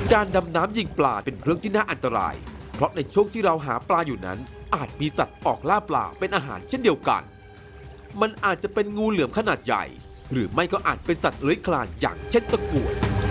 การดำน้ำยิงปลาเป็นเรื่องที่น่าอันตรายเพราะในช่วงที่เราหาปลาอยู่นั้นอาจมีสัตว์ออกล่าปลาเป็นอาหารเช่นเดียวกันมันอาจจะเป็นงูเหลือมขนาดใหญ่หรือไม่ก็อาจเป็นสัตว์เลื้อยคลานอย่างเช่นตะกรวด